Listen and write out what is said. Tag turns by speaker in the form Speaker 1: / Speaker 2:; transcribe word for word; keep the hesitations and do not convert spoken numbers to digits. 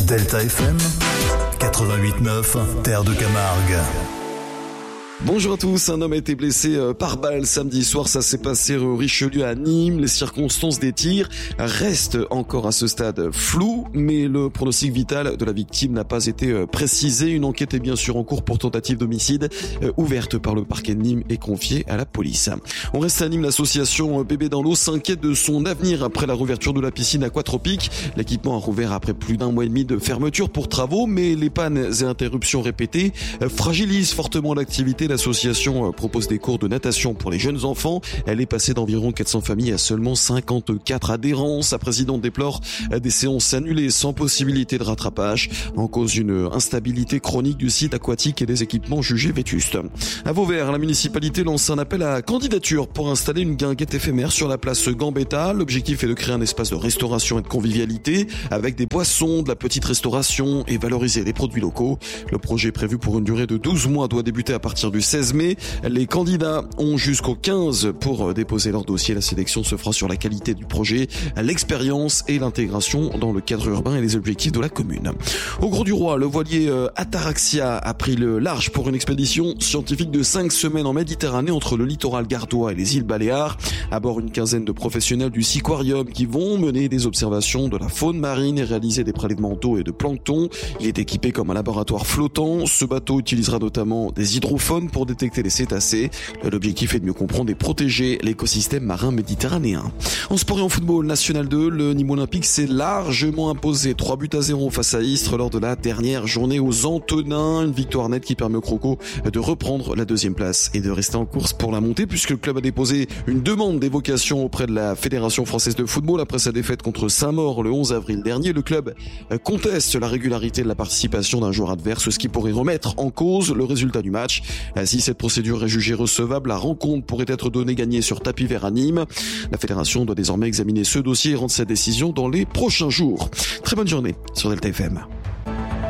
Speaker 1: Delta F M quatre-vingt-huit neuf, Terre de Camargue.
Speaker 2: Bonjour à tous, un homme a été blessé par balle samedi soir, ça s'est passé au Richelieu à Nîmes. Les circonstances des tirs restent encore à ce stade floues, mais le pronostic vital de la victime n'a pas été précisé. Une enquête est bien sûr en cours pour tentative d'homicide, ouverte par le parquet de Nîmes et confiée à la police. On reste à Nîmes, l'association Bébé dans l'eau s'inquiète de son avenir après la réouverture de la piscine aquatropique. L'équipement a rouvert après plus d'un mois et demi de fermeture pour travaux, mais les pannes et interruptions répétées fragilisent fortement l'activité. L'association propose des cours de natation pour les jeunes enfants. Elle est passée d'environ quatre cents familles à seulement cinquante-quatre adhérents. Sa présidente déplore des séances annulées sans possibilité de rattrapage, en cause d'une instabilité chronique du site aquatique et des équipements jugés vétustes. À Vauvert, la municipalité lance un appel à candidature pour installer une guinguette éphémère sur la place Gambetta. L'objectif est de créer un espace de restauration et de convivialité avec des poissons, de la petite restauration et valoriser les produits locaux. Le projet prévu pour une durée de douze mois doit débuter à partir du seize mai. Les candidats ont jusqu'au quinze pour déposer leur dossier. La sélection se fera sur la qualité du projet, l'expérience et l'intégration dans le cadre urbain et les objectifs de la commune. Au Gros du Roi, le voilier Ataraxia a pris le large pour une expédition scientifique de cinq semaines en Méditerranée entre le littoral gardois et les îles Baléares. À bord, une quinzaine de professionnels du Siquarium qui vont mener des observations de la faune marine et réaliser des prélèvements d'eau et de plancton. Il est équipé comme un laboratoire flottant. Ce bateau utilisera notamment des hydrophones pour détecter les cétacés. L'objectif est de mieux comprendre et protéger l'écosystème marin méditerranéen. En sport et en football, National deux, le Nîmes Olympique s'est largement imposé trois buts à zéro face à Istres lors de la dernière journée aux Antonins. Une victoire nette qui permet au Croco de reprendre la deuxième place et de rester en course pour la montée, puisque le club a déposé une demande d'évocation auprès de la Fédération française de football après sa défaite contre Saint-Maur le onze avril dernier. Le club conteste la régularité de la participation d'un joueur adverse, ce qui pourrait remettre en cause le résultat du match. Si cette procédure est jugée recevable, la rencontre pourrait être donnée gagnée sur tapis vert à Nîmes. La fédération doit désormais examiner ce dossier et rendre sa décision dans les prochains jours. Très bonne journée sur Delta F M.